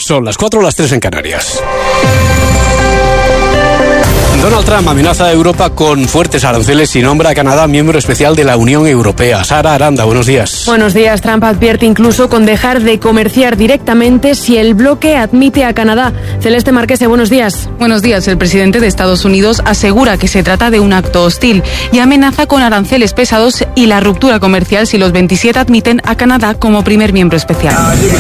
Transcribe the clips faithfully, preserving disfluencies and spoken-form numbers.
Son las cuatro, las tres en Canarias. Donald Trump amenaza a Europa con fuertes aranceles y nombra a Canadá miembro especial de la Unión Europea. Sara Aranda, buenos días. Buenos días. Trump advierte incluso con dejar de comerciar directamente si el bloque admite a Canadá. Celeste Marquese, buenos días. Buenos días. El presidente de Estados Unidos asegura que se trata de un acto hostil y amenaza con aranceles pesados y la ruptura comercial si los veintisiete admiten a Canadá como primer miembro especial.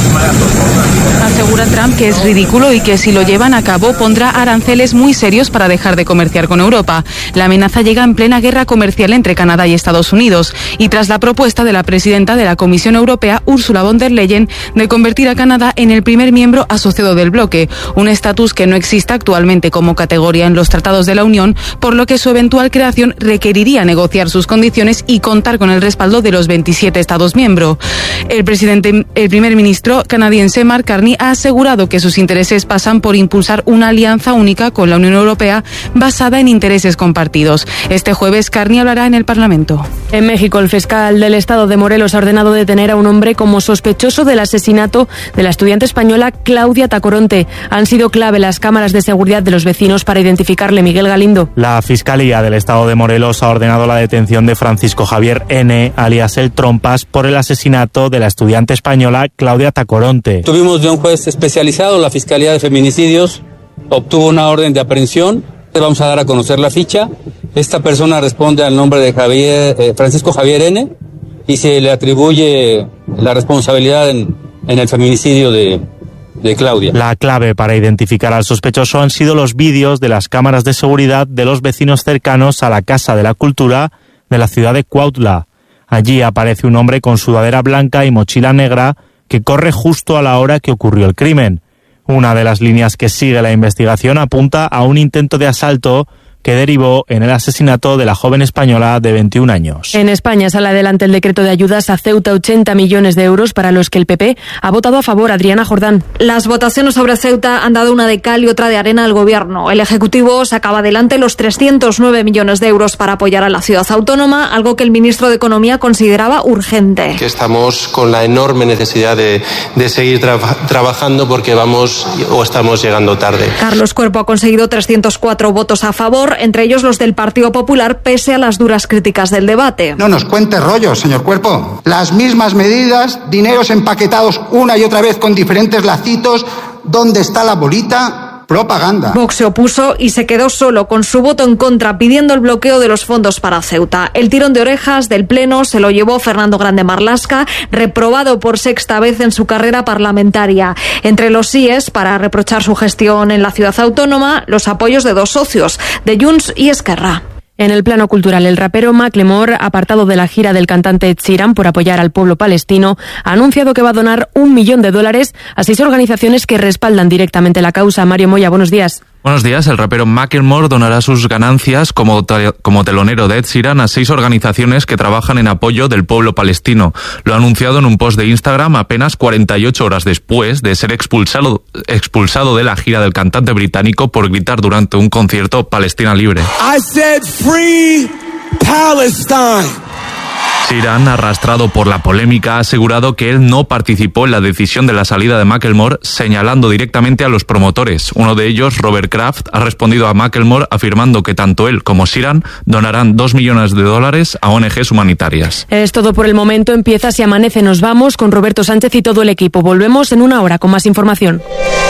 Asegura Trump que es ridículo y que si lo llevan a cabo pondrá aranceles muy serios para dejar de comerciar con Europa. La amenaza llega en plena guerra comercial entre Canadá y Estados Unidos y tras la propuesta de la presidenta de la Comisión Europea, Ursula von der Leyen, de convertir a Canadá en el primer miembro asociado del bloque, un estatus que no existe actualmente como categoría en los tratados de la Unión, por lo que su eventual creación requeriría negociar sus condiciones y contar con el respaldo de los veintisiete Estados miembros. El presidente, el primer ministro canadiense Mark Carney ha asegurado que sus intereses pasan por impulsar una alianza única con la Unión Europea basada en intereses compartidos. Este jueves Carney hablará en el Parlamento. En México, el fiscal del estado de Morelos ha ordenado detener a un hombre como sospechoso del asesinato de la estudiante española Claudia Tacoronte. Han sido clave las cámaras de seguridad de los vecinos para identificarle. Miguel Galindo. La Fiscalía del estado de Morelos ha ordenado la detención de Francisco Javier N., alias El Trompas, por el asesinato de la estudiante española Claudia Tacoronte. Tuvimos de un juez especializado, la Fiscalía de Feminicidios obtuvo una orden de aprehensión. Vamos a dar a conocer la ficha. Esta persona responde al nombre de Javier, eh, Francisco Javier N. y se le atribuye la responsabilidad en, en el feminicidio de, de Claudia. La clave para identificar al sospechoso han sido los vídeos de las cámaras de seguridad de los vecinos cercanos a la Casa de la Cultura de la ciudad de Cuautla. Allí aparece un hombre con sudadera blanca y mochila negra que corre justo a la hora que ocurrió el crimen. Una de las líneas que sigue la investigación apunta a un intento de asalto que derivó en el asesinato de la joven española de veintiún años. En España sale adelante el decreto de ayudas a Ceuta, ochenta millones de euros para los que el P P ha votado a favor. Adriana Jordán. Las votaciones sobre Ceuta han dado una de cal y otra de arena al gobierno. El Ejecutivo sacaba adelante los trescientos nueve millones de euros para apoyar a la ciudad autónoma, algo que el ministro de Economía consideraba urgente. Que estamos con la enorme necesidad de, de seguir tra- trabajando porque vamos o estamos llegando tarde. Carlos Cuerpo ha conseguido trescientos cuatro votos a favor, entre ellos los del Partido Popular, pese a las duras críticas del debate. No nos cuente rollos, señor Cuerpo. Las mismas medidas, dineros empaquetados una y otra vez con diferentes lacitos. ¿Dónde está la bolita? Propaganda. Vox se opuso y se quedó solo con su voto en contra, pidiendo el bloqueo de los fondos para Ceuta. El tirón de orejas del Pleno se lo llevó Fernando Grande Marlaska, reprobado por sexta vez en su carrera parlamentaria. Entre los síes, para reprochar su gestión en la ciudad autónoma, los apoyos de dos socios, de Junts y Esquerra. En el plano cultural, el rapero Macklemore, apartado de la gira del cantante Ed Sheeran por apoyar al pueblo palestino, ha anunciado que va a donar un millón de dólares a seis organizaciones que respaldan directamente la causa. Mario Moya, buenos días. Buenos días. El rapero Macklemore donará sus ganancias como, como telonero de Ed Sheeran a seis organizaciones que trabajan en apoyo del pueblo palestino. Lo ha anunciado en un post de Instagram apenas cuarenta y ocho horas después de ser expulsado, expulsado de la gira del cantante británico por gritar durante un concierto Palestina libre. I said free Palestine. Sheeran, arrastrado por la polémica, ha asegurado que él no participó en la decisión de la salida de Macklemore, señalando directamente a los promotores. Uno de ellos, Robert Kraft, ha respondido a Macklemore afirmando que tanto él como Sheeran donarán dos millones de dólares a O N Ges humanitarias. Es todo por el momento. Empieza Si Amanece. Nos vamos con Roberto Sánchez y todo el equipo. Volvemos en una hora con más información.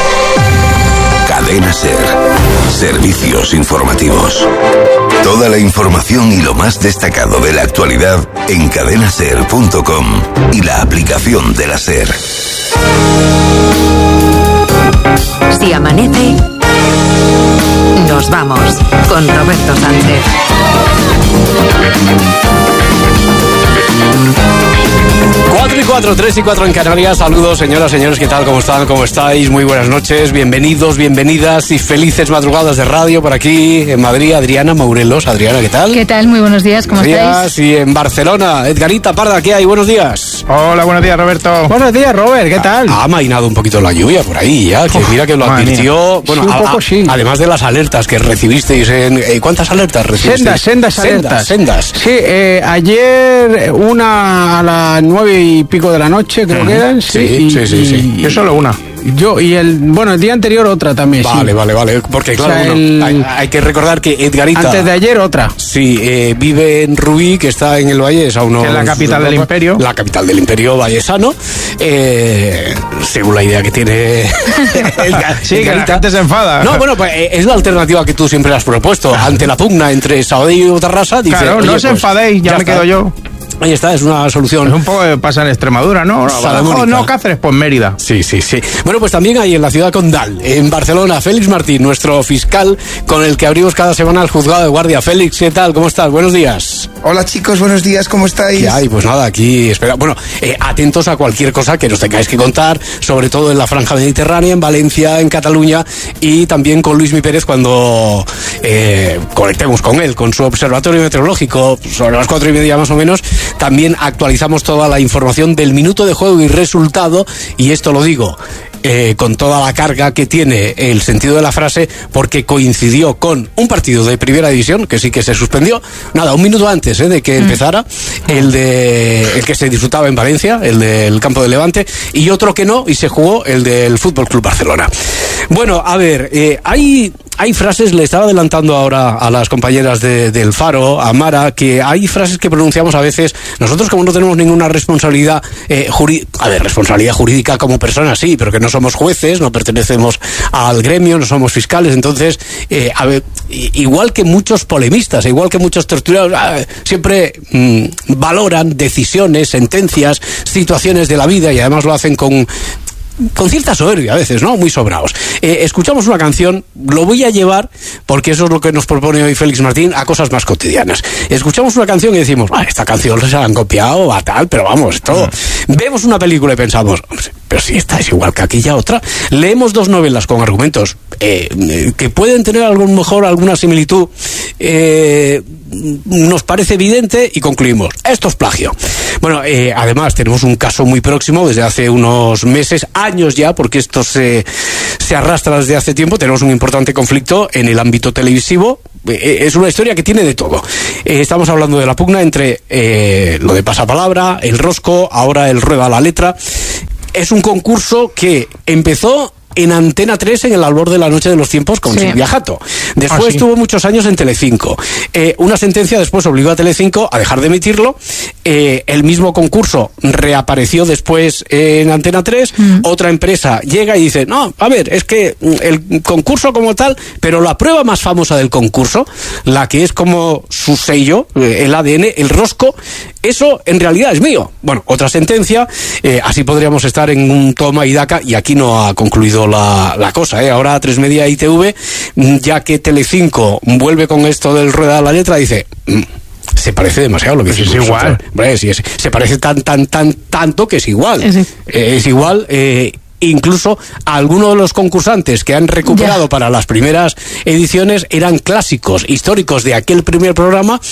Cadena SER. Servicios informativos. Toda la información y lo más destacado de la actualidad en cadena ser punto com y la aplicación de la SER. Si amanece, nos vamos con Roberto Sánchez. cuatro y cuatro, tres y cuatro en Canarias. Saludos, señoras, señores, ¿qué tal? ¿Cómo están? ¿Cómo estáis? Muy buenas noches, bienvenidos, bienvenidas y felices madrugadas de radio por aquí en Madrid. Adriana Maurelos. Adriana, ¿qué tal? ¿Qué tal? Muy buenos días, ¿cómo buenos estáis? Días. Y en Barcelona, Edgarita Parda, ¿qué hay? Buenos días. Hola, buenos días, Roberto. Buenos días, Robert, ¿qué tal? Ha, ha amainado un poquito la lluvia por ahí, ya, que mira que lo advirtió. Bueno, sí, un a, poco a, sí. Además de las alertas que recibisteis en... Eh, ¿Cuántas alertas recibisteis? Sendas, sendas alertas. Sendas, sendas. Sí, eh, ayer una a las nueve y pico de la noche, creo uh-huh. que eran. Sí, sí, y, sí, sí, sí. Yo solo una. Yo, y el, bueno, el día anterior otra también. Vale, sí. vale, vale. Porque claro, O sea, bueno, el- hay, hay que recordar que Edgarita. Antes de ayer otra. Sí, eh, vive en Rubí, que está en el Valle, es a unos, Que es la capital del imperio. La capital del imperio vallesano. Eh, según la idea que tiene Edgar- Sí, que la Edgarita. gente se enfada. No, bueno, pues eh, es la alternativa que tú siempre has propuesto. Ante la pugna entre Sabadell y Tarrasa, dice, Claro, oye, no os pues, enfadéis, ya, me está. quedo yo. Ahí está, es una solución. Es un poco que pasa en Extremadura, ¿no? No, Salomónica. Badajoz, no, Cáceres, pues Mérida. Sí, sí, sí. Bueno, pues también hay en la ciudad condal, en Barcelona, Félix Martín, nuestro fiscal con el que abrimos cada semana el juzgado de guardia. Félix, ¿qué tal? ¿Cómo estás? Buenos días. Hola chicos, buenos días, ¿cómo estáis? ¿Qué hay? Pues nada, aquí espera. Bueno, eh, atentos a cualquier cosa que nos tengáis que contar, sobre todo en la franja mediterránea, en Valencia, en Cataluña, y también con Luismi Pérez cuando eh, conectemos con él, con su observatorio meteorológico, sobre las cuatro y media más o menos. También actualizamos toda la información del minuto de juego y resultado, y esto lo digo Eh, con toda la carga que tiene el sentido de la frase, porque coincidió con un partido de primera división que sí que se suspendió, nada, un minuto antes eh, de que empezara, el de el que se disfrutaba en Valencia, el del campo de Levante, y otro que no, y se jugó el del Fútbol Club Barcelona. Bueno, a ver, eh, hay hay frases, le estaba adelantando ahora a las compañeras de, del Faro, a Mara, que hay frases que pronunciamos a veces, nosotros como no tenemos ninguna responsabilidad eh, jurídica, a ver, responsabilidad jurídica como personas sí, pero que no somos jueces, no pertenecemos al gremio, no somos fiscales, entonces, eh, a ver, igual que muchos polemistas, igual que muchos tertulianos, ah, siempre mmm, valoran decisiones, sentencias, situaciones de la vida, y además lo hacen con con cierta soberbia a veces, ¿no? Muy sobrados. Eh, escuchamos una canción, lo voy a llevar, porque eso es lo que nos propone hoy Félix Martín, a cosas más cotidianas. Escuchamos una canción y decimos, ah, esta canción se la han copiado a tal, pero vamos, esto... Mm. Vemos una película y pensamos, pero si esta es igual que aquella otra. Leemos dos novelas con argumentos eh, que pueden tener a lo mejor alguna similitud, eh, nos parece evidente y concluimos, esto es plagio. Bueno, eh, además tenemos un caso muy próximo desde hace unos meses, años ya, porque esto se, se arrastra desde hace tiempo. Tenemos un importante conflicto en el ámbito televisivo. Eh, es una historia que tiene de todo. Eh, estamos hablando de la pugna entre eh, lo de pasapalabra, el rosco, ahora el rueda a la letra. Es un concurso que empezó en Antena tres en el albor de la noche de los tiempos con Sí. Silvia Jato. Después Ah, sí. estuvo muchos años en Telecinco. Eh, una sentencia después obligó a Telecinco a dejar de emitirlo. Eh, el mismo concurso reapareció después en Antena tres. Mm. Otra empresa llega y dice, no, a ver, es que el concurso como tal, pero la prueba más famosa del concurso, la que es como su sello, el A D N, el rosco, eso en realidad es mío. Bueno, otra sentencia, eh, así podríamos estar en un toma y daca, y aquí no ha concluido la, la cosa, ¿eh? Ahora tres Media y T V, ya que Telecinco vuelve con esto del rueda a la letra, dice... Mm, se parece demasiado lo que pues es igual. Hombre, sí, es, se parece tan, tan, tan, tanto que es igual. Sí. Eh, es igual, eh, incluso algunos de los concursantes que han recuperado Ya. para las primeras ediciones eran clásicos, históricos de aquel primer programa,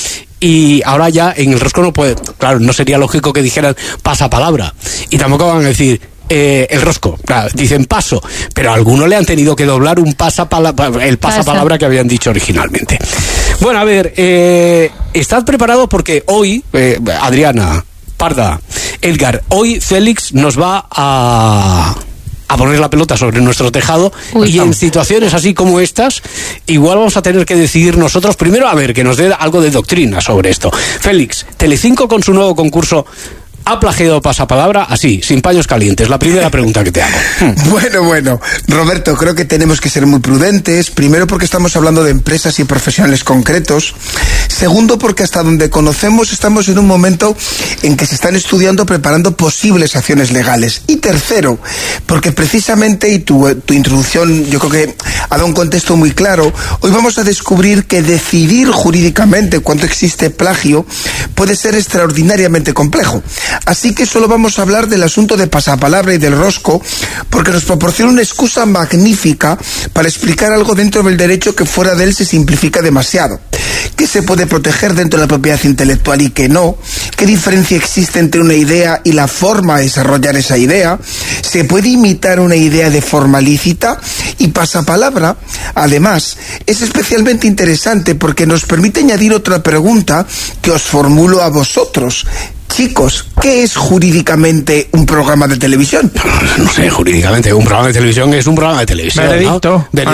y ahora ya en el rosco no puede, claro, no sería lógico que dijeran pasapalabra, y tampoco van a decir Eh, el rosco, claro, dicen paso, pero a alguno le han tenido que doblar un pasapalabra, el pasapalabra Pasa. que habían dicho originalmente. Bueno, a ver, eh, estad preparados porque hoy, eh, Adriana, Parda, Edgar, hoy Félix nos va a... a poner la pelota sobre nuestro tejado. Uy, y en situaciones así como estas, igual vamos a tener que decidir nosotros primero, a ver, que nos dé algo de doctrina sobre esto. Félix, Telecinco con su nuevo concurso ¿ha plagiado pasapalabra? Así, sin paños calientes. La primera pregunta que te hago. Bueno, bueno, Roberto, creo que tenemos que ser muy prudentes. Primero, porque estamos hablando de empresas y profesionales concretos. Segundo, porque hasta donde conocemos estamos en un momento en que se están estudiando, preparando posibles acciones legales. Y tercero, porque precisamente, y tu, tu introducción yo creo que ha dado un contexto muy claro, hoy vamos a descubrir que decidir jurídicamente cuánto existe plagio puede ser extraordinariamente complejo. Así que solo vamos a hablar del asunto de pasapalabra y del rosco, porque nos proporciona una excusa magnífica para explicar algo dentro del derecho que fuera de él se simplifica demasiado. ¿Qué se puede proteger dentro de la propiedad intelectual y qué no? ¿Qué diferencia existe entre una idea y la forma de desarrollar esa idea? ¿Se puede imitar una idea de forma lícita? Y pasapalabra, además, es especialmente interesante porque nos permite añadir otra pregunta que os formulo a vosotros. Chicos, ¿qué es jurídicamente un programa de televisión? No, no sé, jurídicamente, un programa de televisión es un programa de televisión. Veredicto. ¿No? Ah,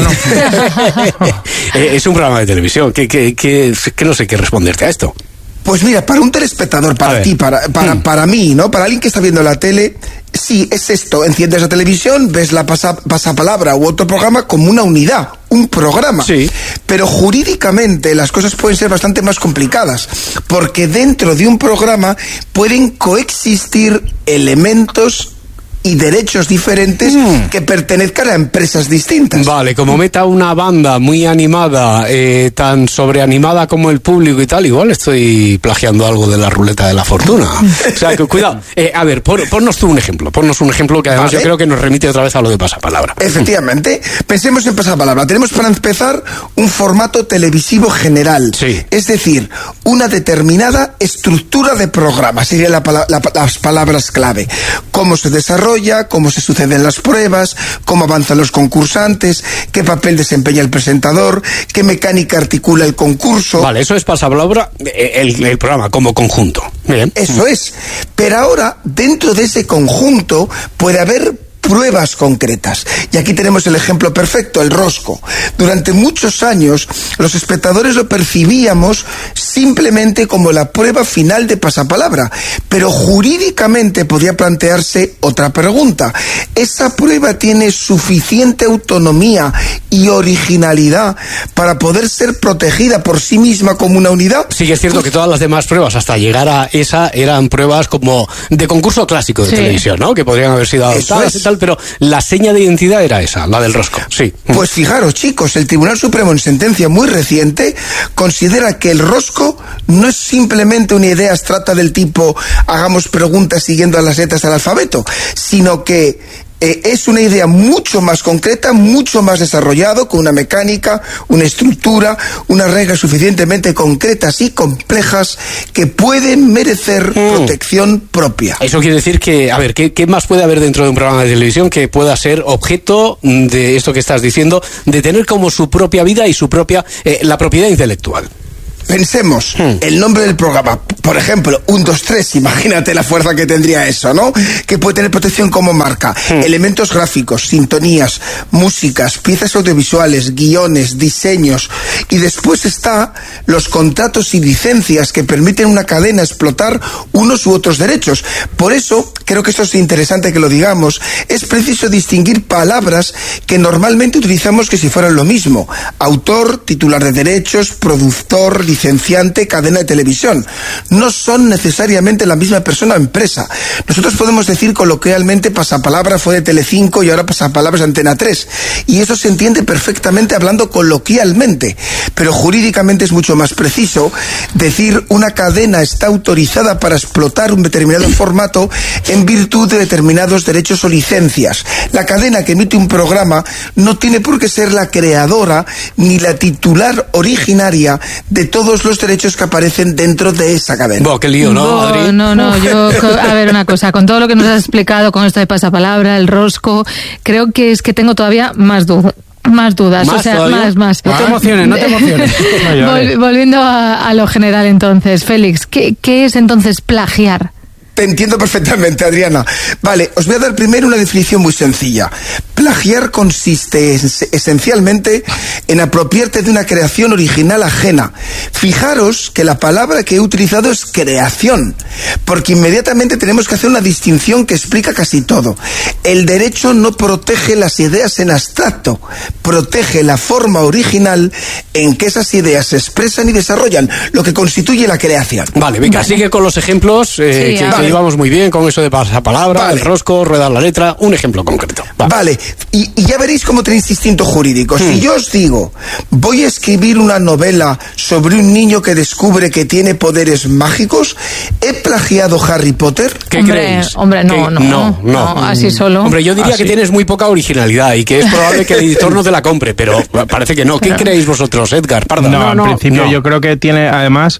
no. Es un programa de televisión. Que, que, que, que no sé qué responderte a esto. Pues mira, para un telespectador, para ti, para, para, hmm. para mí, ¿no? Para alguien que está viendo la tele, sí, es esto. Enciendes la televisión, ves la pasa, pasapalabra u otro programa como una unidad, un programa. Sí. Pero jurídicamente las cosas pueden ser bastante más complicadas, porque dentro de un programa pueden coexistir elementos y derechos diferentes mm. que pertenezcan a empresas distintas. Vale, como meta una banda muy animada, eh, tan sobreanimada como el público y tal, igual estoy plagiando algo de la ruleta de la fortuna. O sea, que, cuidado. Eh, a ver, pon, ponnos tú un ejemplo. Ponnos un ejemplo que además vale. yo creo que nos remite otra vez a lo de pasapalabra. Efectivamente. Pensemos en pasapalabra. Tenemos para empezar un formato televisivo general. Sí. Es decir, una determinada estructura de programa. Serían la, la, las palabras clave. Cómo se desarrolla, cómo se suceden las pruebas, cómo avanzan los concursantes, qué papel desempeña el presentador, qué mecánica articula el concurso. Vale, eso es pasapalabra, el, el programa como conjunto. Bien. Eso es. Pero ahora, dentro de ese conjunto, puede haber pruebas concretas. Y aquí tenemos el ejemplo perfecto, el rosco. Durante muchos años, los espectadores lo percibíamos simplemente como la prueba final de pasapalabra, pero jurídicamente podía plantearse otra pregunta. ¿Esa prueba tiene suficiente autonomía y originalidad para poder ser protegida por sí misma como una unidad? Sí que es cierto que todas las demás pruebas, hasta llegar a esa, eran pruebas como de concurso clásico de sí. televisión, ¿no? Que podrían haber sido adoptadas y tal, pero la seña de identidad era esa, la del rosco. Sí. Pues fijaros, chicos, el Tribunal Supremo en sentencia muy reciente considera que el rosco no es simplemente una idea abstracta del tipo hagamos preguntas siguiendo a las letras del alfabeto, sino que Eh, es una idea mucho más concreta, mucho más desarrollado, con una mecánica, una estructura, unas reglas suficientemente concretas y complejas que pueden merecer mm. protección propia. Eso quiere decir que, a ver, ¿qué, ¿qué más puede haber dentro de un programa de televisión que pueda ser objeto de esto que estás diciendo, de tener como su propia vida y su propia, eh, la propiedad intelectual? Pensemos, hmm. el nombre del programa, por ejemplo, uno, dos, tres, imagínate la fuerza que tendría eso, ¿no? Que puede tener protección como marca, hmm. elementos gráficos, sintonías, músicas, piezas audiovisuales, guiones, diseños, y después está los contratos y licencias que permiten a una cadena explotar unos u otros derechos. Por eso, creo que esto es interesante que lo digamos, es preciso distinguir palabras que normalmente utilizamos que si fueran lo mismo: autor, titular de derechos, productor, licenciante, cadena de televisión. No son necesariamente la misma persona o empresa. Nosotros podemos decir coloquialmente pasapalabra fue de Telecinco y ahora pasapalabra es Antena tres. Y eso se entiende perfectamente hablando coloquialmente. Pero jurídicamente es mucho más preciso decir una cadena está autorizada para explotar un determinado formato en virtud de determinados derechos o licencias. La cadena que emite un programa no tiene por qué ser la creadora ni la titular originaria de todo todos los derechos que aparecen dentro de esa cadena. Bo, qué lío, ¿no, Bo, Adri? No, no, yo, a ver, una cosa, con todo lo que nos has explicado con esto de pasapalabra, el rosco, creo que es que tengo todavía más dudas. Más dudas, ¿Más o sea, todavía? más, más. No te emociones, no te emociones. No, Vol, volviendo a, a lo general entonces, Félix, ¿qué, qué es entonces plagiar? Te entiendo perfectamente, Adriana. Vale, os voy a dar primero una definición muy sencilla. Plagiar consiste es, esencialmente en apropiarte de una creación original ajena. Fijaros que la palabra que he utilizado es creación, porque inmediatamente tenemos que hacer una distinción que explica casi todo. El derecho no protege las ideas en abstracto, protege la forma original en que esas ideas se expresan y desarrollan, lo que constituye la creación. Vale, venga, vale. Sigue con los ejemplos, eh, sí, que, vale. que llevamos muy bien con eso de pasapalabra, vale. el rosco, ruedar la letra, un ejemplo concreto. Vale, vale. Y, y ya veréis cómo tenéis instinto jurídico. Hmm. Si yo os digo, voy a escribir una novela sobre un niño que descubre que tiene poderes mágicos, ¿he plagiado Harry Potter? ¿Qué hombre, creéis? Hombre, no, no, no, no, no, así solo. Hombre, yo diría así. que tienes muy poca originalidad y que es probable que el editor no te la compre, pero parece que no. ¿Qué creéis vosotros, Edgar Parda? No, no en no, principio no. yo creo que tiene, además,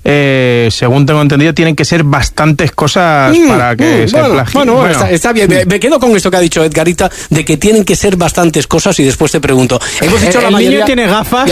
eh, según tengo entendido, tienen que ser bastantes cosas mm, para que mm, se bueno, plagien. Bueno, bueno. Está, está bien. Me, me quedo con esto que ha dicho Edgarita, de que tienen que ser bastantes cosas, y después te pregunto. Hemos dicho el la mayoría... niño tiene gafas.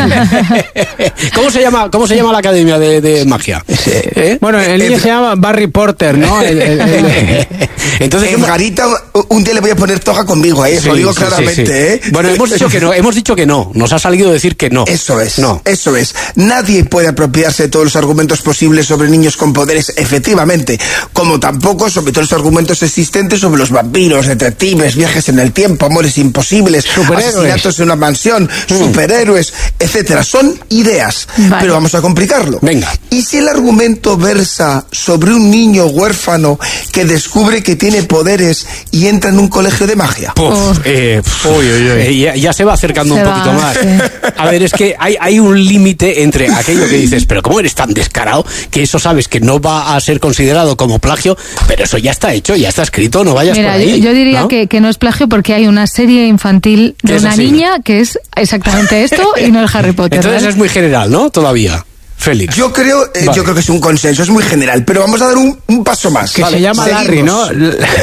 ¿Cómo se llama, cómo se llama la academia de, de magia? ¿Eh? Bueno, el niño se llama Barry Porter, ¿no? El, el, el... Entonces, Edgarita, un día le voy a poner toga conmigo, ¿eh? Eso sí, lo digo sí, claramente, sí, sí. ¿eh? Bueno, hemos dicho que no, hemos dicho que no. Nos ha salido decir que no. Eso es, no. Eso es. Nadie puede apropiarse de todos los argumentos posibles sobre niños con poderes, efectivamente, como tampoco sobre todos los argumentos existentes sobre los vampiros, detectives, viajes en el tiempo, amores imposibles, asesinatos en una mansión, mm. superhéroes, etcétera. Son ideas, vale. Pero vamos a complicarlo. Venga. ¿Y si el argumento versa sobre un niño huérfano que descubre que tiene poderes y entra en un colegio de magia? Puf, oh. eh, puf, uy, uy, uy. Eh, ya, ya se va acercando se un poquito va, más. Sí. A ver, es que hay, hay un límite entre aquello que dices, pero ¿cómo eres tan descarado que eso sabes que no va a ser considerado como plagio? Pero eso ya está hecho, ya está escrito, no vayas Mira, por ahí. Yo, yo diría ¿no? Que, que no es plagio porque hay una serie infantil de una así? niña que es exactamente esto y no es Harry Potter. Entonces, ¿vale? Es muy general, ¿no? Todavía. Félix. Yo creo, eh, vale. yo creo que es un consenso, es muy general, pero vamos a dar un, un paso más. Que vale, se llama seguimos. Larry, ¿no?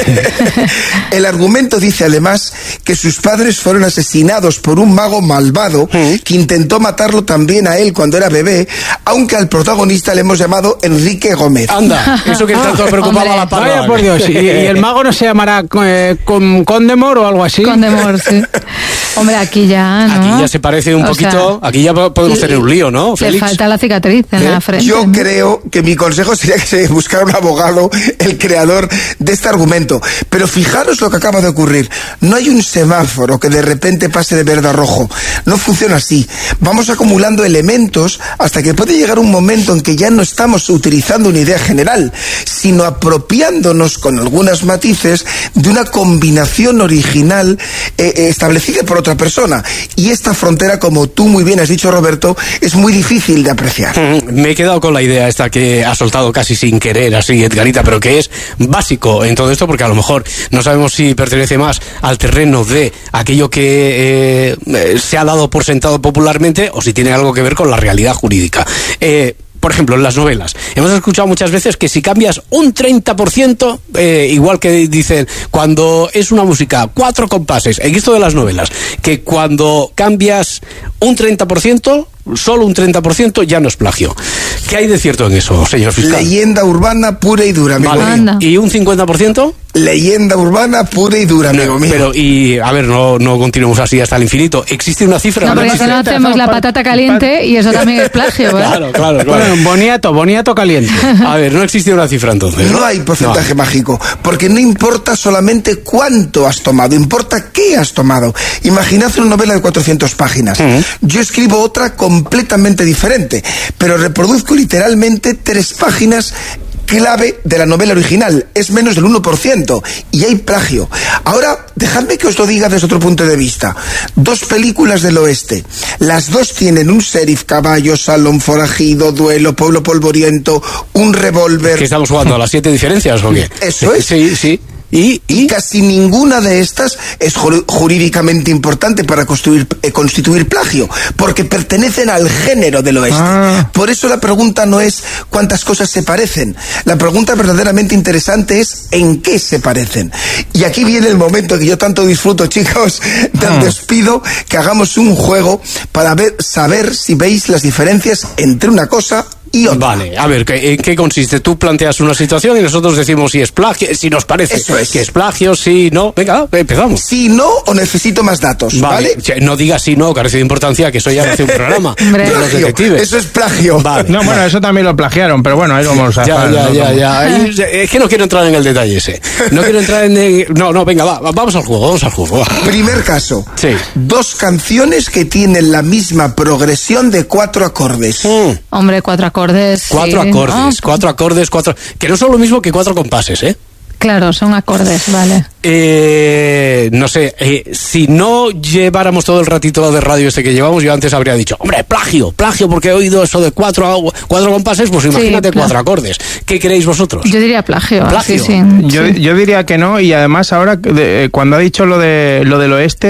El argumento dice además que sus padres fueron asesinados por un mago malvado ¿Mm? que intentó matarlo también a él cuando era bebé, aunque al protagonista le hemos llamado Enrique Gómez. Anda, eso que tanto preocupaba a la palabra. Vaya por Dios, ¿y, y el mago no se llamará eh, con Condemor o algo así? Condemor, sí. Hombre, aquí ya, ¿no? Aquí ya se parece un o poquito, sea, aquí ya podemos y, tener un lío, ¿no, Félix? Le falta la cicatriz en ¿Eh? la frente. Yo ¿no? creo que mi consejo sería que se buscara un abogado, el creador de este argumento. Pero fijaros lo que acaba de ocurrir. No hay un semáforo que de repente pase de verde a rojo. No funciona así. Vamos acumulando elementos hasta que puede llegar un momento en que ya no estamos utilizando una idea general, sino apropiándonos con algunas matices de una combinación original eh, establecida por otra persona. Y esta frontera, como tú muy bien has dicho, Roberto, es muy difícil de apreciar. Me he quedado con la idea esta que ha soltado casi sin querer así Edgarita, pero que es básico en todo esto, porque a lo mejor no sabemos si pertenece más al terreno de aquello que eh, se ha dado por sentado popularmente o si tiene algo que ver con la realidad jurídica. Eh, Por ejemplo, en las novelas. Hemos escuchado muchas veces que si cambias un treinta por ciento, eh, igual que dicen, cuando es una música, cuatro compases, en esto de las novelas, que cuando cambias un treinta por ciento, solo un treinta por ciento ya no es plagio. ¿Qué hay de cierto en eso, señor fiscal? Leyenda urbana pura y dura, amigo vale. mío. ¿Y un cincuenta por ciento? Leyenda urbana pura y dura, amigo no, mío. Pero, y, a ver, no, no continuemos así hasta el infinito. ¿Existe una cifra? No, porque si no hacemos la patata caliente y eso también es plagio, ¿eh? Claro, claro, claro. Bueno, boniato, boniato caliente. A ver, no existe una cifra entonces. No, no hay porcentaje no. mágico, porque no importa solamente cuánto has tomado, importa qué has tomado. Imaginad una novela de cuatrocientas páginas. Uh-huh. Yo escribo otra completamente diferente, pero reproduzco literalmente tres páginas clave de la novela original, es menos del uno por ciento, y hay plagio. Ahora, dejadme que os lo diga desde otro punto de vista. Dos películas del oeste, las dos tienen un sheriff, caballo, salón, forajido, duelo, pueblo polvoriento, un revólver... ¿Qué estamos jugando? ¿A las siete diferencias o qué? Eso es. Sí, sí. Y, y casi ninguna de estas es jurídicamente importante para constituir, eh, constituir plagio, porque pertenecen al género del oeste. Ah. Por eso la pregunta no es cuántas cosas se parecen. La pregunta verdaderamente interesante es en qué se parecen. Y aquí viene el momento que yo tanto disfruto, chicos, donde ah. os pido que hagamos un juego para ver, saber si veis las diferencias entre una cosa y otra. Vale, a ver, ¿en qué consiste? Tú planteas una situación y nosotros decimos si es plagio, si nos parece Eso es. que es plagio, si no. Venga, empezamos. Si no, o necesito más datos, ¿vale? ¿vale? No digas si no, carece de importancia, que eso ya hace un programa. Plagio, eso es plagio. Vale, no, bueno, eso también lo plagiaron, pero bueno, ahí lo vamos a ya, hacer. Ya, ¿no? ya, ya. Es que no quiero entrar en el detalle ese. No quiero entrar en... El... No, no, venga, va, vamos al juego, vamos al juego. Va. Primer caso. Sí. Dos canciones que tienen la misma progresión de cuatro acordes. Mm. Hombre, cuatro acordes... Cuatro sí. acordes, oh. cuatro acordes, cuatro... Que no son lo mismo que cuatro compases, ¿eh? Claro, son acordes, vale. Eh, no sé, eh, si no lleváramos todo el ratito de radio este que llevamos, yo antes habría dicho, hombre, plagio, plagio, porque he oído eso de cuatro, cuatro compases, pues imagínate sí, cuatro acordes. ¿Qué creéis vosotros? Yo diría plagio. ¿Plagio? Sí, sí, yo, sí. yo diría que no, y además ahora, de, cuando ha dicho lo de lo del oeste,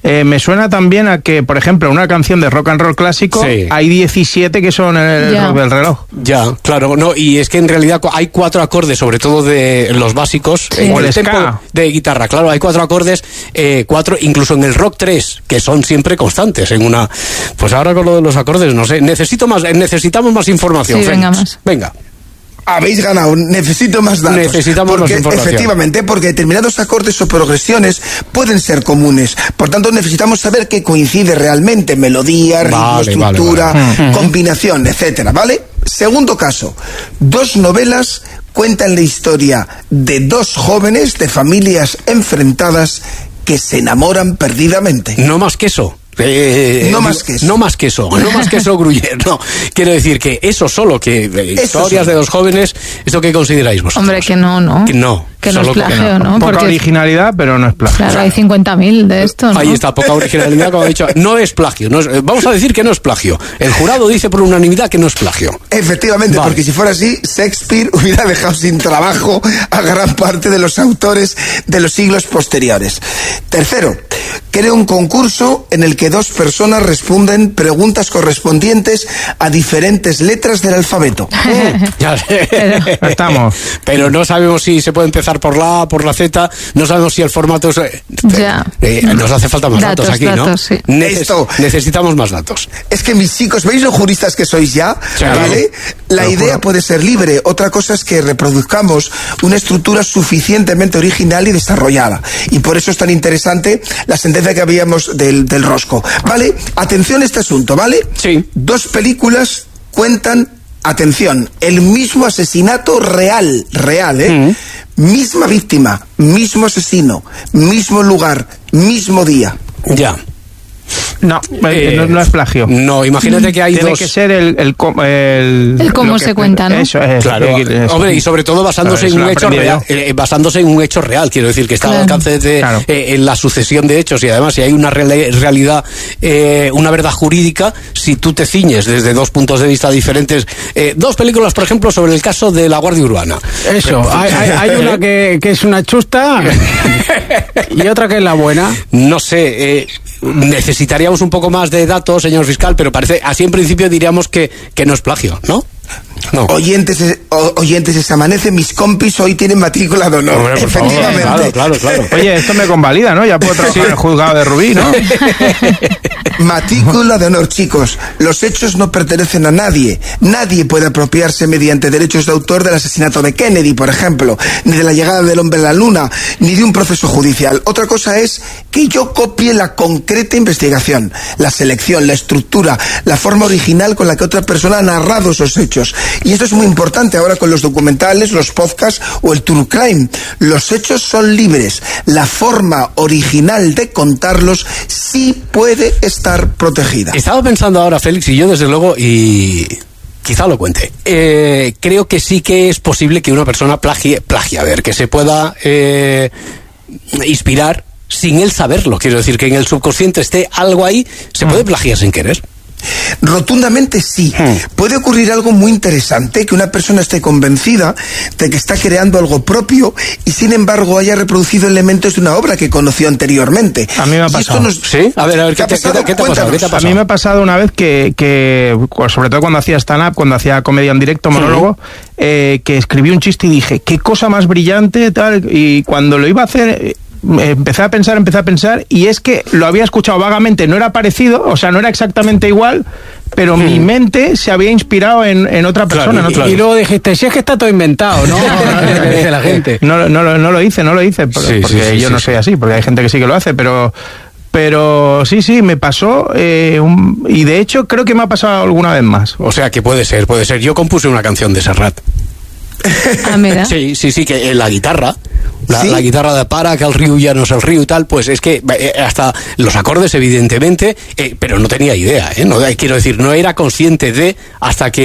Eh, me suena también a que, por ejemplo, una canción de rock and roll clásico, sí. hay diecisiete que son el ya. rock del reloj. Ya, claro, no, y es que en realidad hay cuatro acordes, sobre todo de los básicos, sí. en o el, el tempo de guitarra, claro, hay cuatro acordes, eh, cuatro, incluso en el rock tres, que son siempre constantes en una... Pues ahora con lo de los acordes, no sé, necesito más, necesitamos más información. Sí, venga, más. Venga. Habéis ganado, necesito más datos. Necesitamos porque, más información. Efectivamente, porque determinados acordes o progresiones pueden ser comunes. Por tanto, necesitamos saber qué coincide realmente: melodía, ritmo, vale, estructura, vale, vale. combinación, etcétera, ¿vale? Segundo caso, dos novelas cuentan la historia de dos jóvenes de familias enfrentadas que se enamoran perdidamente. No más que eso. Eh, no más que eso. No más que eso, no más que eso, Gruyère, no. Quiero decir que eso solo, que eh, historias solo. de dos jóvenes, ¿esto qué consideráis vosotros? Hombre, que no, ¿no? Que no. Que no es plagio, ¿no? Poca Porque, originalidad, pero no es plagio. claro, hay cincuenta mil de esto, ¿no? Ahí está, poca originalidad, como he dicho. No es plagio. No es, vamos a decir que no es plagio. El jurado dice por unanimidad que no es plagio. Efectivamente, vale. porque si fuera así, Shakespeare hubiera dejado sin trabajo a gran parte de los autores de los siglos posteriores. Tercero, crea un concurso en el que dos personas responden preguntas correspondientes a diferentes letras del alfabeto. Ya sé. Pero, estamos. Pero no sabemos si se puede empezar por la A, por la Z, no sabemos si el formato es... Ya. Eh, nos hace falta más datos, datos aquí, datos, ¿no? Sí. Neces Esto, necesitamos más datos. Es que mis chicos, ¿veis lo juristas que sois ya? Sí, ¿Vale? La idea juro. puede ser libre. Otra cosa es que reproduzcamos una estructura suficientemente original y desarrollada. Y por eso es tan interesante la sentencia que habíamos del, del Rosco. ¿Vale? Atención a este asunto, ¿vale? Sí. Dos películas cuentan, atención, el mismo asesinato real, real, ¿eh? Mm. Misma víctima, mismo asesino, mismo lugar, mismo día. Ya. No, eh, no, no es plagio. No, imagínate que hay Tiene dos... que ser el... El, el, el cómo se cuenta, ¿no? Eso es. Claro, eso. hombre, y sobre todo basándose claro, en un hecho real, eh, basándose en un hecho real, quiero decir, que está claro. al alcance de claro. eh, en la sucesión de hechos, y además si hay una real, realidad, eh, una verdad jurídica, si tú te ciñes desde dos puntos de vista diferentes, eh, dos películas, por ejemplo, sobre el caso de la Guardia Urbana. Eso, Pero, hay, hay, hay una que, que es una chusta y otra que es la buena. No sé, eh, necesitaríamos un poco más de datos, señor fiscal, pero parece, así en principio diríamos que, que no es plagio, ¿no? No. Oyentes, o, oyentes, se amanece, mis compis hoy tienen matrícula de honor. Hombre, efectivamente. Favor, claro, claro, claro. Oye, esto me convalida, ¿no? Ya puedo trabajar sí. en el juzgado de Rubí, ¿no? Matrícula de honor, chicos. Los hechos no pertenecen a nadie. Nadie puede apropiarse mediante derechos de autor del asesinato de Kennedy, por ejemplo, ni de la llegada del hombre a la luna, ni de un proceso judicial. Otra cosa es que yo copie la concreta investigación, la selección, la estructura, la forma original con la que otra persona ha narrado esos hechos. Y esto es muy importante ahora con los documentales, los podcasts o el true crime. Los hechos son libres. La forma original de contarlos sí puede estar protegida. Estaba pensando ahora, Félix, y yo desde luego, y quizá lo cuente, eh, creo que sí que es posible que una persona plagie, plagie a ver, que se pueda eh, inspirar sin él saberlo. Quiero decir, que en el subconsciente esté algo ahí, se puede plagiar sin querer. Rotundamente sí. Hmm. Puede ocurrir algo muy interesante, que una persona esté convencida de que está creando algo propio y sin embargo haya reproducido elementos de una obra que conoció anteriormente. A mí me ha pasado. Nos... ¿Sí? A ver, a ver, ¿qué, ¿qué, te, ¿qué, te, ¿qué te ha pasado? ¿Qué te ha pasado? A mí me ha pasado una vez que, que sobre todo cuando hacía stand-up, cuando hacía comedia en directo, monólogo, sí. eh, que escribí un chiste y dije, qué cosa más brillante, tal, y cuando lo iba a hacer... empecé a pensar, empecé a pensar y es que lo había escuchado vagamente, no era parecido, o sea, no era exactamente igual, pero hmm. mi mente se había inspirado en, en otra persona. Claro, en otra... Y luego dijiste, si es que está todo inventado, ¿no? Dice la gente. No, no, no, no lo hice, no lo hice, porque, sí, porque sí, sí, yo sí, no sí. soy así, porque hay gente que sí que lo hace, pero... Pero sí, sí, me pasó eh, un, y de hecho creo que me ha pasado alguna vez más. O sea, que puede ser, puede ser. Yo compuse una canción de Serrat. Ah, mira. Sí, sí, sí, que en la guitarra, la, ¿Sí? la guitarra de para, que el río ya no es el río y tal, pues es que eh, hasta los acordes, evidentemente, eh, pero no tenía idea, ¿eh? No, quiero decir, no era consciente de hasta que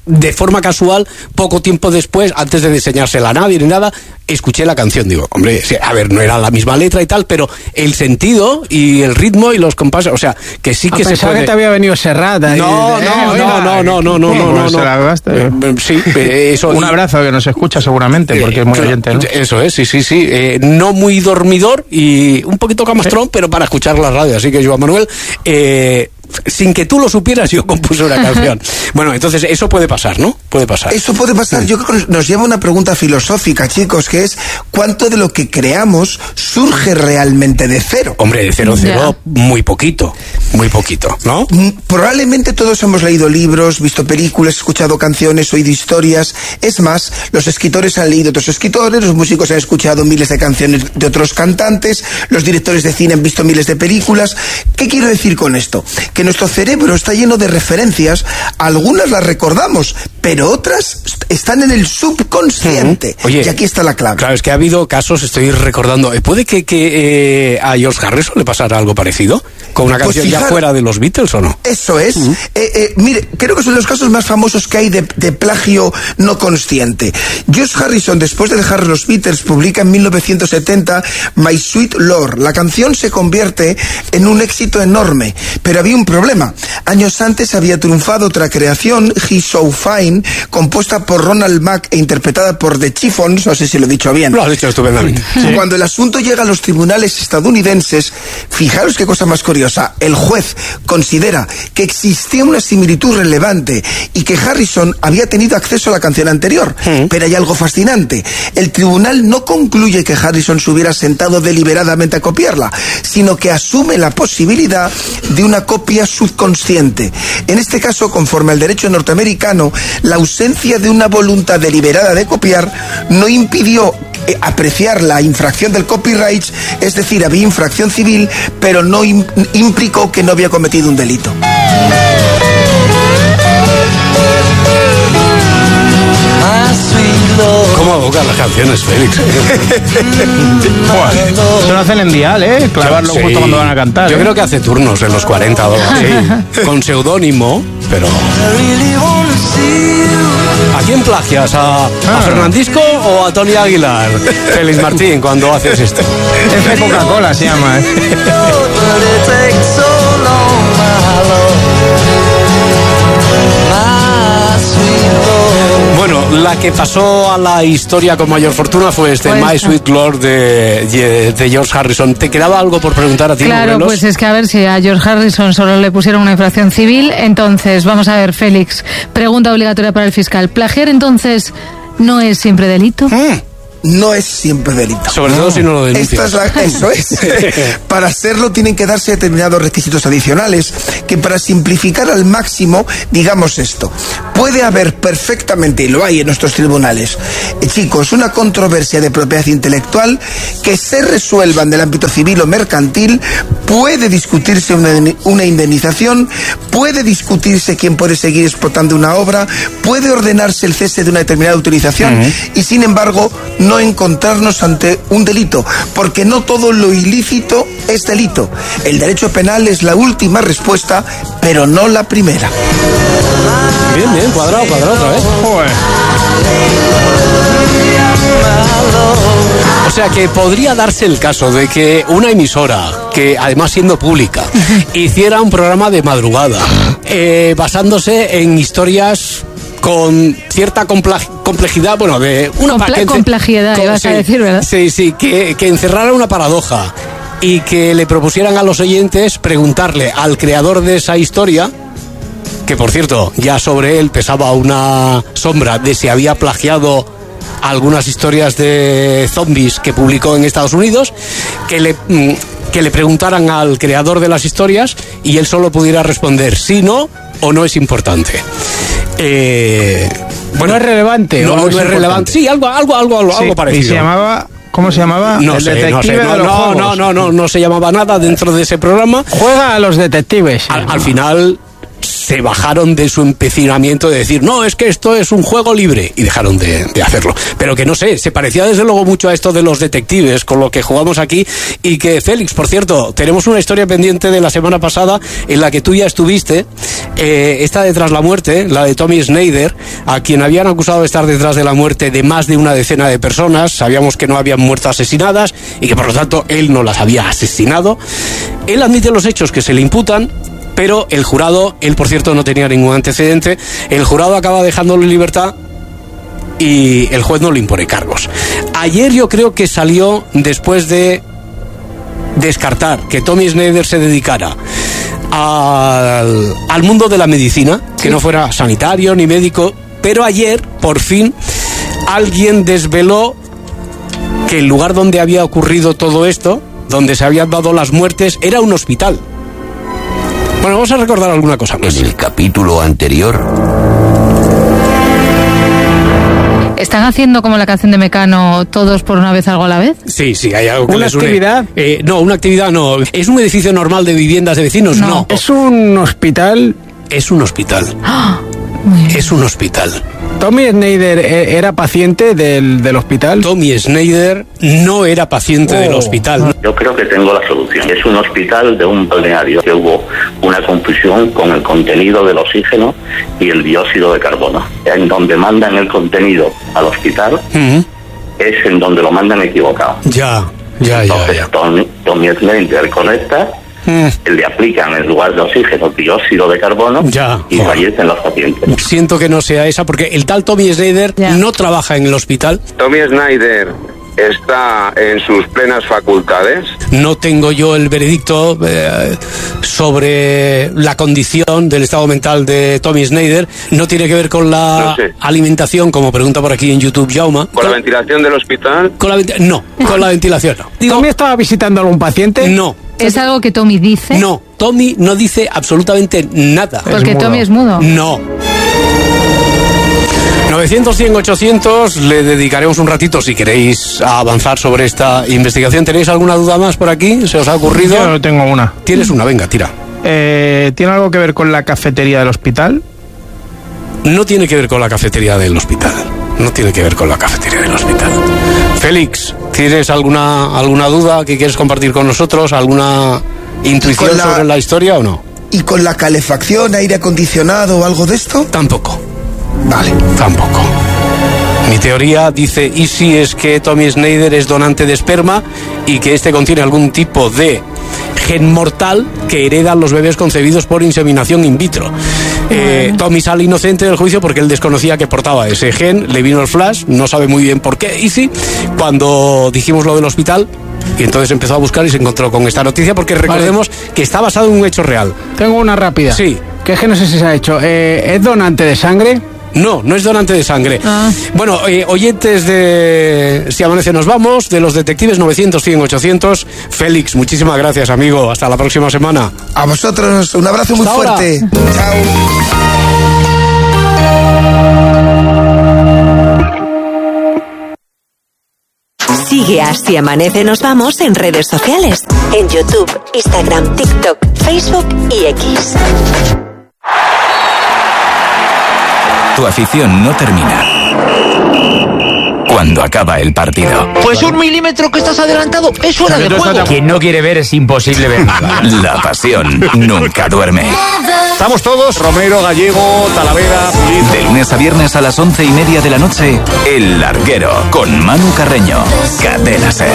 de forma casual, poco tiempo después, antes de enseñársela a nadie ni nada, escuché la canción. Digo, hombre, a ver, no era la misma letra y tal, pero el sentido y el ritmo y los compases, o sea, que sí que a se puede... que te había venido Serrat ahí. No, no, no, no, no, no, no, no, no, no. Sí, eso. Un abrazo, que nos escucha seguramente, porque es muy oyente, ¿no? Eso es, sí, sí, sí. Eh, no muy dormidor y un poquito camastrón, sí, pero para escuchar la radio. Así que, Joan Manuel, eh... sin que tú lo supieras, yo compuse una canción. Bueno, entonces eso puede pasar, ¿no? Puede pasar. Eso puede pasar. Yo creo que nos lleva a una pregunta filosófica, chicos, que es ¿cuánto de lo que creamos surge realmente de cero? Hombre, de cero, cero, yeah. muy poquito, muy poquito, ¿no? Probablemente todos hemos leído libros, visto películas, escuchado canciones, oído historias. Es más, los escritores han leído otros escritores, los músicos han escuchado miles de canciones de otros cantantes, los directores de cine han visto miles de películas. ¿Qué quiero decir con esto? Que nuestro cerebro está lleno de referencias, algunas las recordamos, pero otras están en el subconsciente. Uh-huh. Oye, y aquí está la clave. Claro, es que ha habido casos, estoy recordando, ¿puede que, que eh, a George Harrison le pasara algo parecido? ¿Con una canción pues fijar, ya fuera de los Beatles o no? Eso es. Uh-huh. eh, eh, mire, creo que son los casos más famosos que hay de, de plagio no consciente. George Harrison, después de dejar los Beatles, publica en mil novecientos setenta My Sweet Lord. La canción se convierte en un éxito enorme, pero había un problema. Años antes había triunfado otra creación, He's So Fine, compuesta por Ronald Mack e interpretada por The Chiffons, no sé si lo he dicho bien. Lo has dicho estupendamente. Sí. Cuando el asunto llega a los tribunales estadounidenses, fijaros qué cosa más curiosa, el juez considera que existía una similitud relevante y que Harrison había tenido acceso a la canción anterior. Mm. Pero hay algo fascinante. El tribunal no concluye que Harrison se hubiera sentado deliberadamente a copiarla, sino que asume la posibilidad de una copia subconsciente. En este caso, conforme al derecho norteamericano, la ausencia de una voluntad deliberada de copiar no impidió eh, apreciar la infracción del copyright, es decir, había infracción civil, pero no im- implicó que no había cometido un delito. ¿Cómo abocan las canciones, Félix? Bueno, eso lo hacen en dial, ¿eh? Clavarlo sí, justo cuando van a cantar. Yo ¿eh? creo que hace turnos en los cuarenta o algo así. Con seudónimo, pero... ¿A quién plagias? ¿A, ah. ¿A Fernandisco o a Tony Aguilar? Félix Martín, cuando haces esto. F Coca-Cola se llama, ¿eh? Bueno, la que pasó a la historia con mayor fortuna fue este pues, My Sweet Lord de, de George Harrison. ¿Te quedaba algo por preguntar a ti, Claro, Morelos? Pues es que a ver si a George Harrison solo le pusieron una infracción civil. Entonces, vamos a ver, Félix, pregunta obligatoria para el fiscal. ¿Plagiar entonces no es siempre delito? Mm. No es siempre delito. Sobre todo si no lo denuncias. Esta es la, eso es. Para hacerlo tienen que darse determinados requisitos adicionales que, para simplificar al máximo, digamos esto. Puede haber perfectamente, y lo hay en nuestros tribunales, eh, chicos, una controversia de propiedad intelectual que se resuelva en el ámbito civil o mercantil, puede discutirse una, una indemnización, puede discutirse quién puede seguir explotando una obra, puede ordenarse el cese de una determinada utilización, uh-huh. y sin embargo no encontrarnos ante un delito, porque no todo lo ilícito es delito. El derecho penal es la última respuesta, pero no la primera. Bien, bien, cuadrado, cuadrado otra vez. Joder. O sea que podría darse el caso de que una emisora, que además siendo pública, hiciera un programa de madrugada, eh, basándose en historias con cierta complejidad, bueno, de una Comple- complejidad, con, ibas sí, a decir, ¿verdad? Sí, sí, que, que encerrara una paradoja y que le propusieran a los oyentes preguntarle al creador de esa historia, que por cierto, ya sobre él pesaba una sombra de si había plagiado algunas historias de zombies que publicó en Estados Unidos, que le, que le preguntaran al creador de las historias y él solo pudiera responder sí, no o no es importante. Eh, bueno, ¿no es relevante? No, no es, es relevante. Sí, algo, algo, algo, algo, sí, algo parecido. Y se llamaba... ¿Cómo se llamaba? No el sé, detective no sé. No, de los no, juegos. no, no, no, no se llamaba nada dentro de ese programa. Juega a los detectives. Al, al final se bajaron de su empecinamiento de decir, no, es que esto es un juego libre, y dejaron de, de hacerlo. Pero que no sé, se parecía desde luego mucho a esto de los detectives, con lo que jugamos aquí, y que, Félix, por cierto, tenemos una historia pendiente de la semana pasada en la que tú ya estuviste, eh, esta de Tras la Muerte, la de Tommy Snyder, a quien habían acusado de estar detrás de la muerte de más de una decena de personas. Sabíamos que no habían muerto asesinadas y que por lo tanto él no las había asesinado. Él admite los hechos que se le imputan, pero el jurado, él por cierto no tenía ningún antecedente, el jurado acaba dejándolo en libertad y el juez no le impone cargos. Ayer yo creo que salió después de descartar que Tommy Snyder se dedicara al, al mundo de la medicina, que sí, no fuera sanitario ni médico, pero ayer por fin alguien desveló que el lugar donde había ocurrido todo esto, donde se habían dado las muertes, era un hospital. Bueno, vamos a recordar alguna cosa más. En el capítulo anterior... ¿Están haciendo como la canción de Mecano, todos por una vez algo a la vez? Sí, sí, hay algo que ¿Una les une. actividad? Eh, no, una actividad no. ¿Es un edificio normal de viviendas de vecinos? No. no. ¿Es un hospital? Es un hospital. ¡Ah! Es un hospital. ¿Tommy Snyder era paciente del, del hospital? Tommy Snyder no era paciente oh. del hospital. Yo creo que tengo la solución. Es un hospital de un balneario que hubo una confusión con el contenido del oxígeno y el dióxido de carbono. En donde mandan el contenido al hospital uh-huh. es en donde lo mandan equivocado. Ya, ya, Entonces, ya. ya. Tommy, Tommy Snyder conecta, mm. le aplican en lugar de oxígeno dióxido de carbono ya. y fallecen los pacientes. Siento que no sea esa, porque el tal Tommy Snyder ya. no trabaja en el hospital. Tommy Snyder está en sus plenas facultades. No tengo yo el veredicto eh, sobre la condición del estado mental de Tommy Snyder. No tiene que ver con la no sé. alimentación, como pregunta por aquí en YouTube Jauma. ¿Con la ventilación del hospital? Con la no, con la ventilación no. Digo, ¿Tommy estaba visitando a algún paciente? No. ¿Es algo que Tommy dice? No, Tommy no dice absolutamente nada. Porque es Tommy es mudo. No. novecientos, cien, ochocientos, le dedicaremos un ratito si queréis a avanzar sobre esta investigación. ¿Tenéis alguna duda más por aquí? ¿Se os ha ocurrido? Yo tengo una. ¿Tienes una? Venga, tira. Eh, ¿Tiene algo que ver con la cafetería del hospital? No tiene que ver con la cafetería del hospital. No tiene que ver con la cafetería del hospital. Félix, ¿tienes alguna, alguna duda que quieres compartir con nosotros? ¿Alguna intuición la... sobre la historia o no? ¿Y con la calefacción, aire acondicionado o algo de esto? Tampoco. Vale. Tampoco. Mi teoría dice, ¿y si es que Tommy Snyder es donante de esperma y que este contiene algún tipo de gen mortal que heredan los bebés concebidos por inseminación in vitro? Eh, Tommy sale inocente del juicio porque él desconocía que portaba ese gen, le vino el flash, no sabe muy bien por qué, y sí, cuando dijimos lo del hospital, y entonces empezó a buscar y se encontró con esta noticia, porque recordemos vale. que está basado en un hecho real. Tengo una rápida. Sí. Que es que no sé si se ha hecho. Eh, ¿Es donante de sangre? No, no es donante de sangre. Ah. Bueno, eh, oyentes de Si Amanece Nos Vamos, de los detectives novecientos, cien, ochocientos. Félix, muchísimas gracias, amigo. Hasta la próxima semana. A vosotros, un abrazo muy Hasta fuerte. Ahora. Chao. Sigue a Si Amanece Nos Vamos en redes sociales. En YouTube, Instagram, TikTok, Facebook y X. Tu afición no termina cuando acaba el partido. Pues un milímetro que estás adelantado es fuera de juego. Quien no quiere ver es imposible ver nada. La pasión nunca duerme. Estamos todos, Romero, Gallego, Talavera, Pulido. De lunes a viernes a las once y media de la noche, El Larguero, con Manu Carreño. Cadena SER.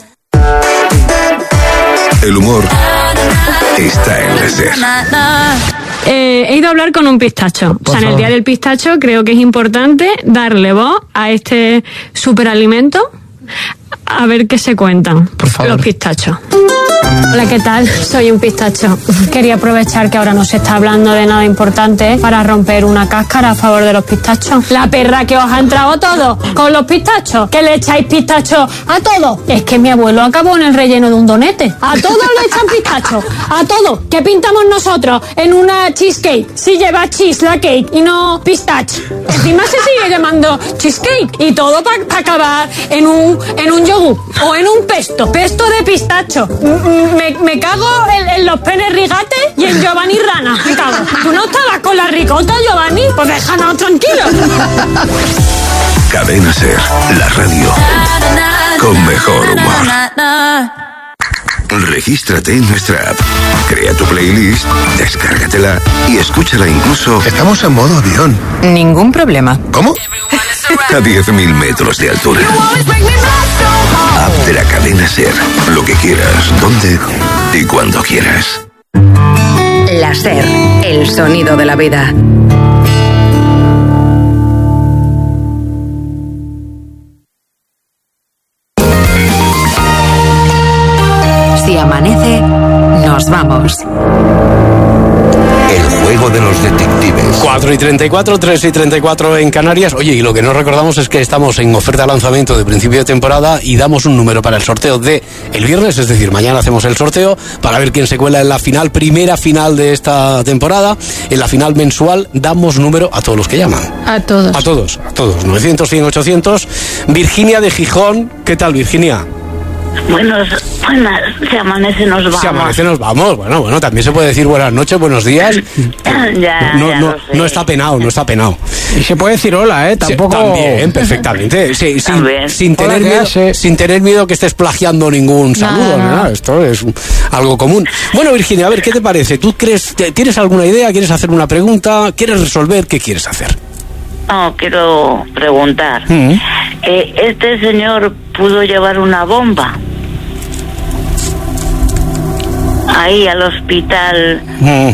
El humor está en la SER. Eh, he ido a hablar con un pistacho. Por o sea, en el Día del Pistacho creo que es importante darle voz a este superalimento, a ver qué se cuentan los pistachos. Hola, ¿qué tal? Soy un pistacho. Quería aprovechar que ahora no se está hablando de nada importante para romper una cáscara a favor de los pistachos. La perra que os ha entrado todo con los pistachos, que le echáis pistachos a todo. Es que mi abuelo acabó en el relleno de un donete. A todo le echan pistachos, a todo. ¿Qué pintamos nosotros en una cheesecake? Si lleva cheese la cake y no pistache. Encima se sigue llamando cheesecake y todo para pa acabar en un en un un yogur o en un pesto, pesto de pistacho. Me, me cago en, en los penes rigates y en Giovanni Rana. Me cago. ¿Tú no estabas con la ricota, Giovanni? Pues déjanos tranquilos. Cadena Ser, la radio con mejor humor. Regístrate en nuestra app, crea tu playlist, descárgatela y escúchala incluso... Estamos en modo avión. Ningún problema. ¿Cómo? A diez mil metros de altura. App de la Cadena Ser. Lo que quieras, donde y cuando quieras. La Ser, el sonido de la vida. Si amanece, nos vamos. El juego de los detectives. cuatro y treinta y cuatro, tres y treinta y cuatro en Canarias. Oye, y lo que no recordamos es que estamos en oferta de lanzamiento de principio de temporada y damos un número para el sorteo de el viernes, es decir, mañana hacemos el sorteo para ver quién se cuela en la final, primera final de esta temporada. En la final mensual damos número a todos los que llaman. A todos. A todos, a todos. novecientos, cien, ochocientos. Virginia de Gijón. ¿Qué tal, Virginia? Buenos, buenas, se amanece, nos vamos. Se amanece, nos vamos. Bueno, bueno, también se puede decir buenas noches, buenos días. ya, no, ya no, lo sé. no está penado, no está penado. Y se puede decir hola, ¿eh? Tampoco... Sí, también, perfectamente. Sí, sin, También. sin, tener Hola, ¿qué miedo, haces? sin tener miedo que estés plagiando ningún saludo, Nada. nada. Esto es algo común. Bueno, Virginia, a ver, ¿qué te parece? ¿Tú crees, te- tienes alguna idea? ¿Quieres hacer una pregunta? ¿Quieres resolver? ¿Qué quieres hacer? No, quiero preguntar. Mm. Eh, ¿Este señor pudo llevar una bomba ahí al hospital? Mm,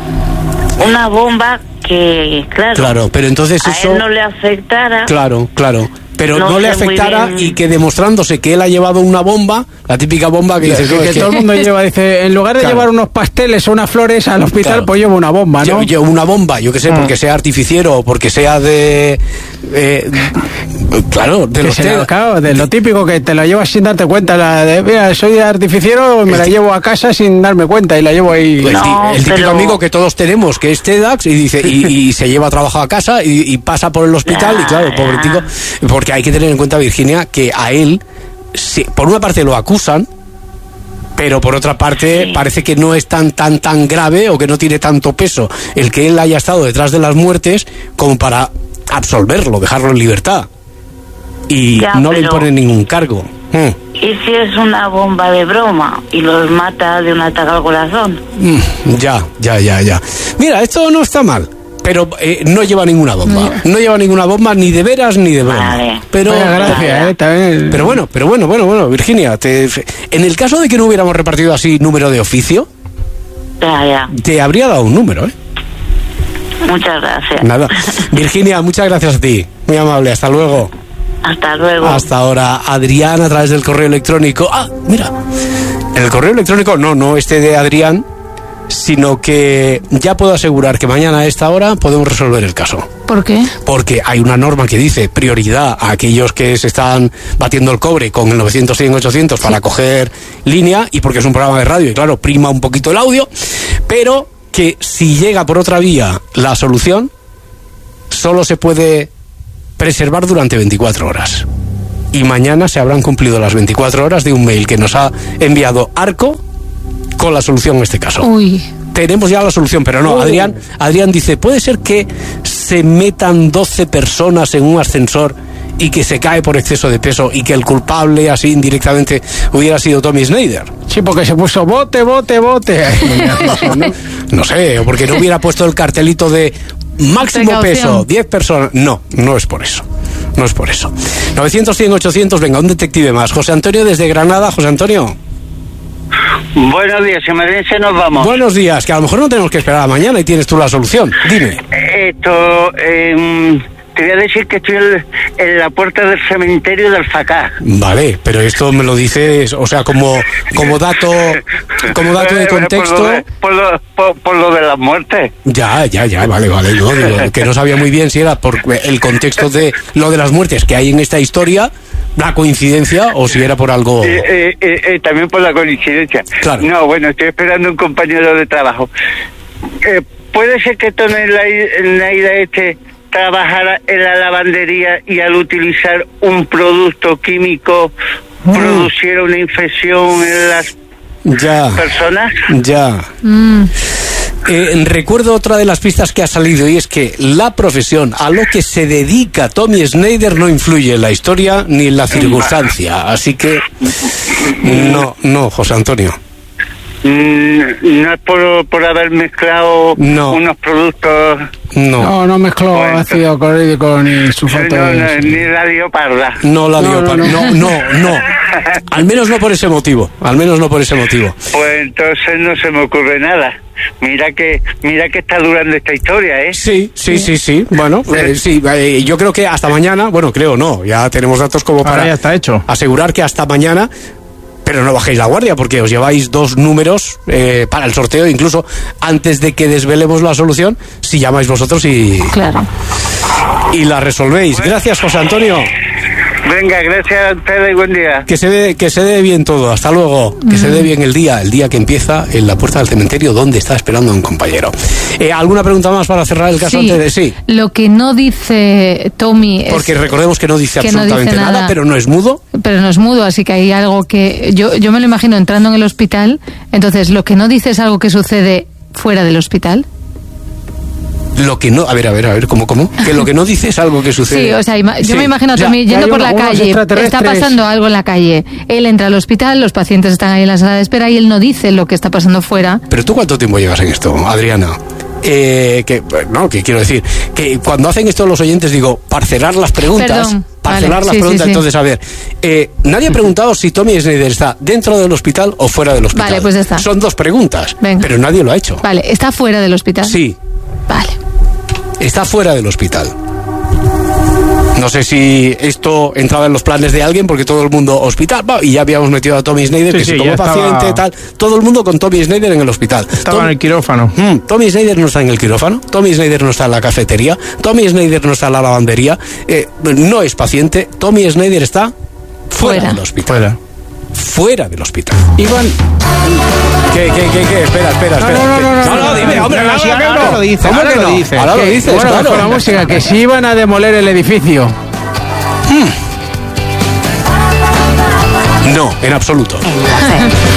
Una bomba que, claro, claro, pero entonces a eso... él no le afectara. Claro, claro. Pero no, No le sé muy afectara bien. y que demostrándose que él ha llevado una bomba, la típica bomba que dices... que, "No, es que que- todo el mundo lleva, dice, en lugar de Claro. llevar unos pasteles o unas flores al hospital, Claro. pues lleva una bomba, ¿no? Lle- lleva una bomba, yo que sé, Ah. porque sea artificiero o porque sea de... eh, claro, de Que los se te- la- claro, de lo típico que te la llevas sin darte cuenta, la de, mira, soy artificiero, me la llevo a casa sin darme cuenta y la llevo ahí. El, ti- No, el típico pero- amigo que todos tenemos, que es TEDx, y dice y, y se lleva a trabajar a casa y, y pasa por el hospital, y claro, Ya, pobretico, porque hay que tener en cuenta, Virginia, que a él, se- por una parte lo acusan, pero por otra parte Sí. parece que no es tan tan tan grave o que no tiene tanto peso el que él haya estado detrás de las muertes como para absolverlo, dejarlo en libertad. Y Ya, no le pero- imponen ningún cargo. Mm, ¿Y si es una bomba de broma y los mata de un ataque al corazón? mm, ya, ya, ya, ya. Mira, esto no está mal. Pero eh, no lleva ninguna bomba. No lleva ninguna bomba ni de veras ni de broma. Vale. Pero, Vaya gracia, ¿eh? También- pero bueno, pero bueno, bueno, bueno, Virginia, te- en el caso de que no hubiéramos repartido así número de oficio, Ya, ya. te habría dado un número, ¿eh? Muchas gracias. Nada. Virginia, muchas gracias a ti. Muy amable, hasta luego. Hasta luego. Hasta ahora, Adrián, a través del correo electrónico. Ah, mira. En el correo electrónico, no, no este de Adrián, sino que ya puedo asegurar que mañana a esta hora podemos resolver el caso. ¿Por qué? Porque hay una norma que dice prioridad a aquellos que se están batiendo el cobre con el novecientos, cien, ochocientos para coger línea, y porque es un programa de radio y claro, prima un poquito el audio, pero que si llega por otra vía la solución, solo se puede preservar durante veinticuatro horas. Y mañana se habrán cumplido las veinticuatro horas de un mail que nos ha enviado Arco con la solución en este caso. Uy. Tenemos ya la solución, pero no, Oh. Adrián, Adrián dice, ¿puede ser que se metan doce personas en un ascensor y que se cae por exceso de peso y que el culpable así indirectamente hubiera sido Tommy Snyder? Sí, porque se puso bote, bote, bote. ¿no? No sé, o porque no hubiera puesto el cartelito de máximo Precaución. peso, diez personas. No, no es por eso. No es por eso. novecientos, cien, ochocientos, venga, un detective más. José Antonio desde Granada. José Antonio. Buenos días, emergencia, nos vamos. Buenos días, que a lo mejor no tenemos que esperar a mañana y tienes tú la solución. Dime. Esto, eh, te voy a decir que estoy en, en la puerta del cementerio del Facá. Vale, pero esto me lo dices, o sea, como, como dato, como dato de Eh, contexto. Por lo de, por lo, por, por lo de las muertes. Ya, ya, ya, vale, vale, no, digo, que no sabía muy bien si era por el contexto de lo de las muertes que hay en esta historia, la coincidencia, o si era por algo. Eh, eh, eh, eh, también por la coincidencia. Claro. No, bueno, estoy esperando un compañero de trabajo. Eh, ¿Puede ser que Tony Naida este trabajara en la lavandería y al utilizar un producto químico produciera una infección en las ya. personas. Ya. Mm. Eh, recuerdo otra de las pistas que ha salido y es que la profesión a lo que se dedica Tommy Snyder no influye en la historia ni en la circunstancia, así que no, no, José Antonio. Mm, no es por, por haber mezclado no. unos productos. No, no, no mezcló bueno, ácido clorhídrico ni sulfato. No, de... no, ni la leoparda. No la no, leoparda, no, no, no, no. Al menos no por ese motivo, al menos no por ese motivo. Pues entonces no se me ocurre nada. Mira que mira que está durando esta historia, ¿eh? Sí, sí, sí, sí. Bueno, eh, sí, eh, yo creo que hasta mañana, bueno, creo no, ya tenemos datos como para Ahora ya está hecho. asegurar que hasta mañana, pero no bajéis la guardia porque os lleváis dos números eh, para el sorteo, incluso antes de que desvelemos la solución, si llamáis vosotros y, claro. y la resolvéis. Gracias, José Antonio. Venga, gracias a ustedes y buen día. Que se dé, que se dé bien todo, hasta luego. Que mm. se dé bien el día, el día que empieza en la puerta del cementerio donde está esperando a un compañero. Eh, ¿Alguna pregunta más para cerrar el caso sí, antes de sí? Lo que no dice Tommy es... Porque recordemos que no dice que absolutamente no dice nada, nada, pero no es mudo. Pero no es mudo, así que hay algo que... Yo, yo me lo imagino entrando en el hospital, entonces lo que no dice es algo que sucede fuera del hospital. Lo que no, a ver, a ver, a ver, ¿cómo, cómo? Que lo que no dice es algo que sucede. Sí, o sea, ima- yo sí, me imagino a Tommy ya, yendo ya por una, la calle, está pasando algo en la calle, él entra al hospital, los pacientes están ahí en la sala de espera y él no dice lo que está pasando fuera. Pero ¿tú cuánto tiempo llevas en esto, Adriana? Eh, que, no, que quiero decir, que cuando hacen esto los oyentes, digo, parcelar las preguntas, Perdón, parcelar vale, las sí, preguntas, sí, sí. entonces, a ver, eh, nadie ha preguntado si Tommy Snyder está dentro del hospital o fuera del hospital. Vale, pues ya está. Son dos preguntas, Venga. pero nadie lo ha hecho. Vale, ¿está fuera del hospital? Sí. Vale. Está fuera del hospital. No sé si esto entraba en los planes de alguien, porque todo el mundo hospital, y ya habíamos metido a Tommy Snyder, sí, que sí, se tomó paciente, estaba... tal, todo el mundo con Tommy Snyder en el hospital. Estaba Tom... en el quirófano. Mm, Tommy Snyder no está en el quirófano, Tommy Snyder no está en la cafetería, Tommy Snyder no está en la lavandería, eh, no es paciente, Tommy Snyder está fuera, fuera. del hospital. Fuera. Fuera del hospital. Iván. ¿Qué, qué, qué, qué? Espera, espera, espera. No, no, no, no, no, no, dime, hombre, no, no, si ahora no, lo dice, ¿Cómo ahora que lo no? dice. Ahora lo Que, dices, bueno, claro. con la música, que si iban a demoler el edificio. No, en absoluto.